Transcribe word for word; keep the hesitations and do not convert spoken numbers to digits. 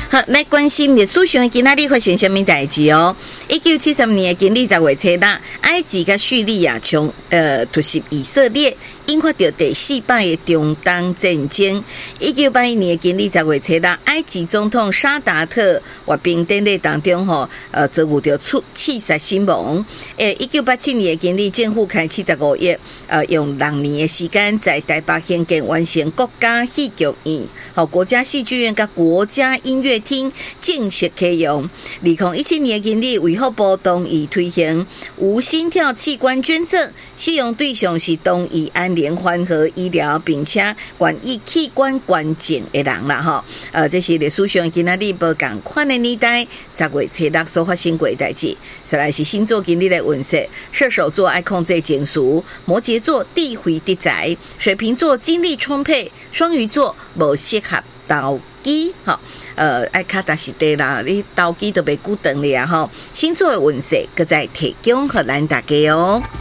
好，来关心历史上今仔日发生什么代志哦？一九七三年今日十月初六，埃及甲叙利亚从呃突袭以色列，引发着第四摆的中东战争。一九八一年今日十月初六，埃及总统沙达特阅兵典礼当中吼，呃，遭遇着刺刺杀身亡。诶，一九八七年今日政府开七十五亿，呃，用六年的时间在台北兴建完成国家戏剧院、和国家戏剧院甲国家音乐厅正式启用。二零一七年今日，卫福部同意推行无心跳器官捐赠，使用对象是同意安联缓和医疗，并且愿意器官捐赠的人啦吼。呃，这是历史上今仔日无共款的年代，十月初六所发生过的代志。再来是星座今日的运势，射手座爱控制情绪，摩羯座地回地财，水瓶座精力充沛，双鱼座无适合投机，吼，呃，爱卡达是对啦，你投机都袂久长了吼。星座的运势，搁再提供给咱大家哦。